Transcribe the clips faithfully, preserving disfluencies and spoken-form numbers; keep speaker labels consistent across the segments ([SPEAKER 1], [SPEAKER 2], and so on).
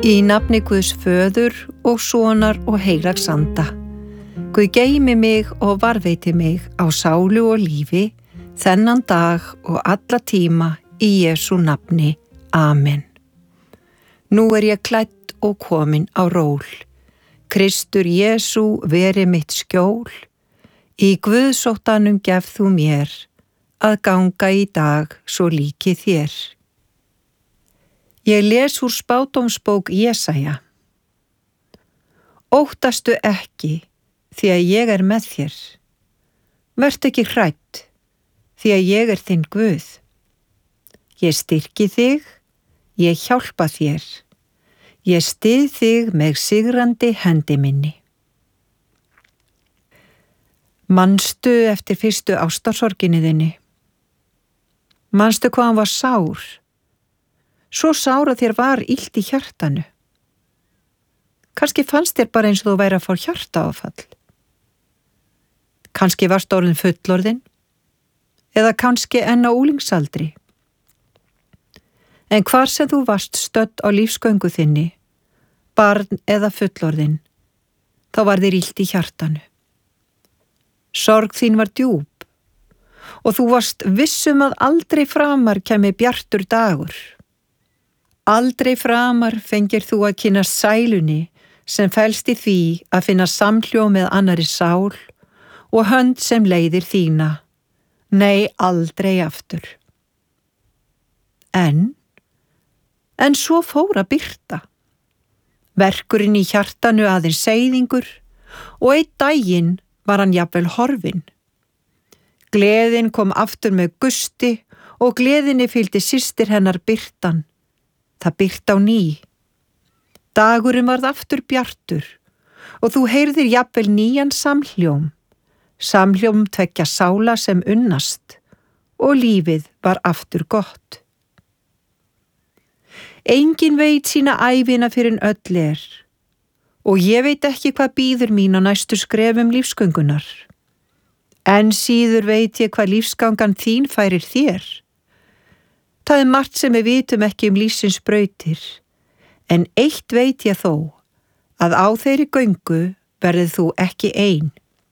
[SPEAKER 1] Í nafni Guðs föður og sonar og heilags anda. Guð geymi mig og varðveiti mig á sálu og lífi, þennan dag og alla tíma í Jesú nafni. Amen. Nú er ég klædd og komin á ról. Kristur Jesú veri mitt skjól. Í Guðsóttanum gef þú mér, að ganga í dag svo líki þér. Ég les úr spádómsbók Jesaja. Óttastu ekki, því að ég er með þér. Vertu ekki hrædd, því að ég er þinn Guð. Ég styrki þig, ég hjálpa þér. Ég styð þig með sigrandi hendi minni. Manstu eftir fyrstu ástarsorginni þinni? Manstu hvað hann var sár? Svo sár að þér var illt í hjartanu. Kannski fannst þér bara eins og þú væri að fá hjartaáfall. Kannski varst orðin fullorðin, eða kannski enn á úlingsaldri. En hvar sem þú varst stödd á lífsgöngu þinni, barn eða fullorðin, þá var þér illt í hjartanu. Sorg þín var djúp og þú varst vissum að aldrei framar kæmi bjartur dagur. Aldrei framar fengir þú að kynna sælunni sem felst í því að finna samhljóm með annari sál og hönd sem leiðir þína. Nei, aldrei aftur. En, en svo fór að birta. Verkurinn í hjartanu aðeins seiðingur og einn daginn var hann jafnvel horfinn. Gleðin kom aftur með gusti og gleðinni fylgdi systir hennar birtan. Það birta á ný. Dagurinn varð aftur bjartur og þú heyrðir jafnvel nýjan samhljóm. Samhljóm tveggja sála sem unnast og lífið var aftur gott. Engin veit sína ævina fyrir en öll er og ég veit ekki hvað bíður mín á næstu skrefum lífsgöngunar. En síður veit ég hvað lífsgangan þín færir þér. Það er margt sem við vitum ekki um lífsins brautir, en eitt veit ég þó, að á þeirri göngu verðið þú ekki ein.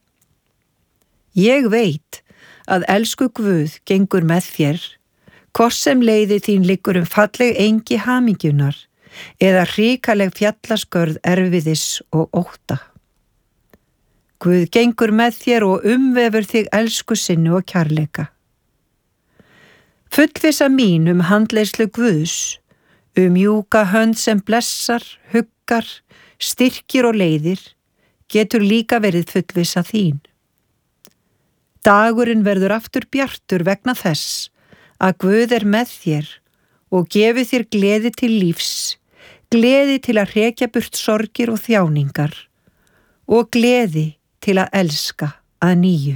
[SPEAKER 1] Ég veit að elsku Guð gengur með þér, hvort sem leiði þín liggur um falleg engi hamingjunar eða hrikaleg fjallaskörð erfiðis og ótta. Guð gengur með þér og umvefur þig elsku sinni og kærleika. Fullvissa mín um handleiðslu Guðs, um mjúka hönd sem blessar, huggar, styrkir og leiðir, getur líka verið fullvissa þín. Dagurinn verður aftur bjartur vegna þess að Guð er með þér og gefi þér gleði til lífs, gleði til að hrekja burt sorgir og þjáningar og gleði til að elska að nýju.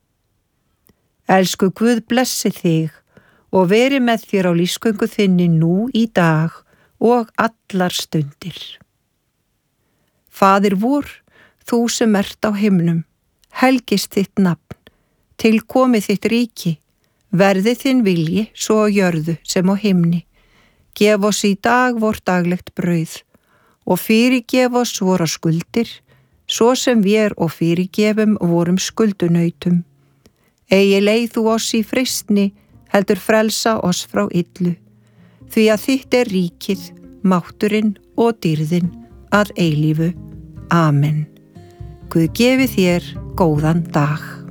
[SPEAKER 1] Elsku Guð blessi þig og veri með þér á lífsgöngu þinni nú í dag og allar stundir. Faðir vor, þú sem ert á himnum, helgist þitt nafn, tilkomi þitt ríki, verði þinn vilji svo á jörðu sem á himni. Gef oss í dag vor daglegt brauð og fyrirgef oss vora skuldir, svo sem vér og fyrirgefum vorum skuldunautum. Eigi leið þú oss í freistni, heldur frelsa oss frá illu, því að þitt er ríkið, mátturinn og dýrðin að eilífu. Amen. Guð gefi þér góðan dag.